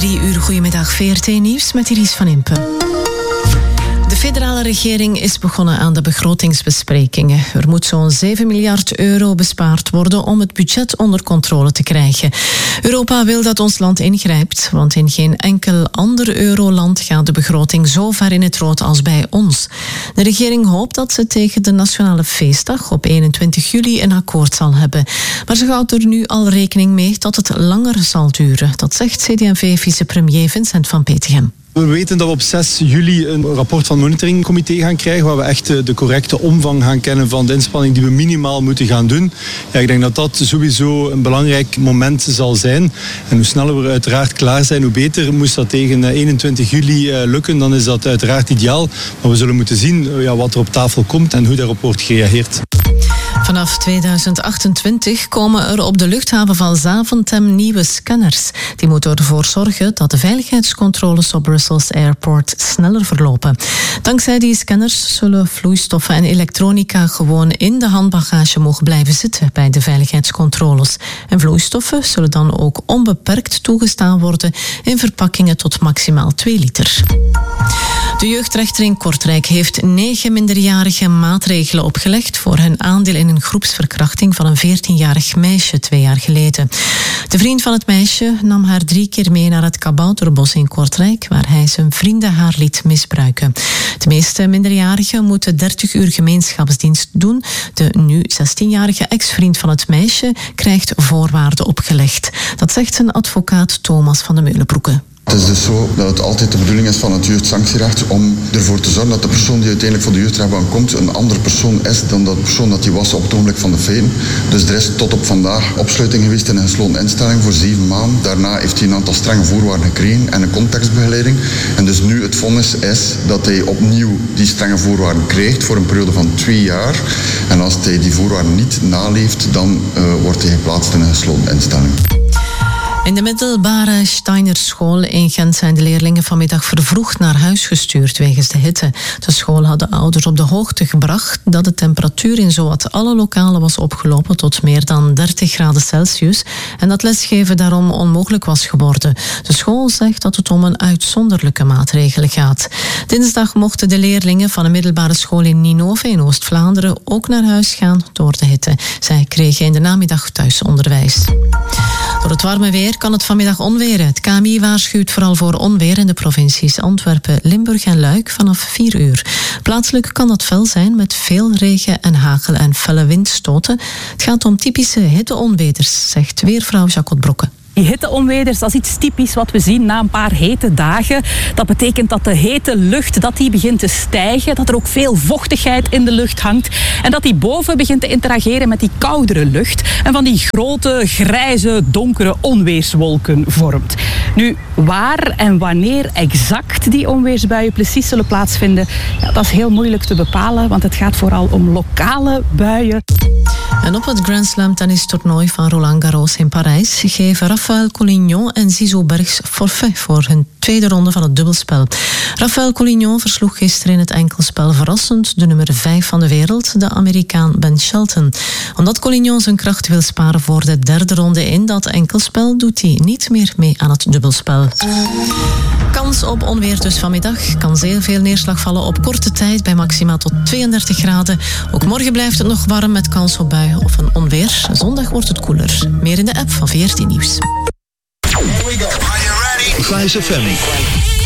3 uur. Goedemiddag, VRT Nieuws met Iris van Impen. De federale regering is begonnen aan de begrotingsbesprekingen. Er moet zo'n 7 miljard euro bespaard worden om het budget onder controle te krijgen. Europa wil dat ons land ingrijpt, want in geen enkel ander euroland gaat de begroting zo ver in het rood als bij ons. De regering hoopt dat ze tegen de nationale feestdag op 21 juli een akkoord zal hebben. Maar ze houdt er nu al rekening mee dat het langer zal duren. Dat zegt CD&V-vicepremier Vincent van Petegem. We weten dat we op 6 juli een rapport van het monitoringcomité gaan krijgen waar we echt de correcte omvang gaan kennen van de inspanning die we minimaal moeten gaan doen. Ja, ik denk dat dat sowieso een belangrijk moment zal zijn. En hoe sneller we uiteraard klaar zijn, hoe beter. Moest dat tegen 21 juli lukken, dan is dat uiteraard ideaal. Maar we zullen moeten zien wat er op tafel komt en hoe daarop wordt gereageerd. Vanaf 2028 komen er op de luchthaven van Zaventem nieuwe scanners. Die moeten ervoor zorgen dat de veiligheidscontroles op Brussels Airport sneller verlopen. Dankzij die scanners zullen vloeistoffen en elektronica gewoon in de handbagage mogen blijven zitten bij de veiligheidscontroles. En vloeistoffen zullen dan ook onbeperkt toegestaan worden in verpakkingen tot maximaal 2 liter. De jeugdrechter in Kortrijk heeft 9 minderjarige maatregelen opgelegd voor hun aandeel in een groepsverkrachting van een 14-jarig meisje 2 jaar geleden. De vriend van het meisje nam haar 3 keer mee naar het Kabouterbos in Kortrijk, waar hij zijn vrienden haar liet misbruiken. De meeste minderjarigen moeten 30 uur gemeenschapsdienst doen. De nu 16-jarige ex-vriend van het meisje krijgt voorwaarden opgelegd. Dat zegt zijn advocaat Thomas van de Meulenbroeke. Het is dus zo dat het altijd de bedoeling is van het jeugdsanctierecht om ervoor te zorgen dat de persoon die uiteindelijk voor de jeugdrechtbank komt een andere persoon is dan de persoon dat die was op het ogenblik van de feiten. Dus er is tot op vandaag opsluiting geweest in een gesloten instelling voor 7 maanden. Daarna heeft hij een aantal strenge voorwaarden gekregen en een contextbegeleiding. En dus nu het vonnis is dat hij opnieuw die strenge voorwaarden krijgt voor een periode van 2 jaar. En als hij die voorwaarden niet naleeft, dan wordt hij geplaatst in een gesloten instelling. In de middelbare Steinerschool in Gent zijn de leerlingen vanmiddag vervroegd naar huis gestuurd wegens de hitte. De school had de ouders op de hoogte gebracht dat de temperatuur in zowat alle lokalen was opgelopen tot meer dan 30 graden Celsius en dat lesgeven daarom onmogelijk was geworden. De school zegt dat het om een uitzonderlijke maatregel gaat. Dinsdag mochten de leerlingen van een middelbare school in Ninove in Oost-Vlaanderen ook naar huis gaan door de hitte. Zij kregen in de namiddag thuisonderwijs. Door het warme weer kan het vanmiddag onweren. Het KMI waarschuwt vooral voor onweer in de provincies Antwerpen, Limburg en Luik vanaf 4 uur. Plaatselijk kan dat fel zijn met veel regen en hagel en felle windstoten. Het gaat om typische hitteonweders, zegt weervrouw Jacot Brokke. Die hitteonweders, dat is iets typisch wat we zien na een paar hete dagen. Dat betekent dat de hete lucht die begint te stijgen, dat er ook veel vochtigheid in de lucht hangt en dat die boven begint te interageren met die koudere lucht en van die grote, grijze, donkere onweerswolken vormt. Nu, waar en wanneer exact die onweersbuien precies zullen plaatsvinden, dat is heel moeilijk te bepalen, want het gaat vooral om lokale buien. En op het Grand Slam tennistoernooi van Roland Garros in Parijs geven Rafael Collignon en Zizou Bergs forfait voor hun tweede ronde van het dubbelspel. Rafael Collignon versloeg gisteren in het enkelspel verrassend de nummer 5 van de wereld, de Amerikaan Ben Shelton. Omdat Collignon zijn kracht wil sparen voor de derde ronde in dat enkelspel, doet hij niet meer mee aan het dubbelspel. Kans op onweer dus vanmiddag. Kan zeer veel neerslag vallen op korte tijd bij maximaal tot 32 graden. Ook morgen blijft het nog warm met kans op buien of een onweer. Zondag wordt het koeler. Meer in de app van VRT Nieuws. Vice FM.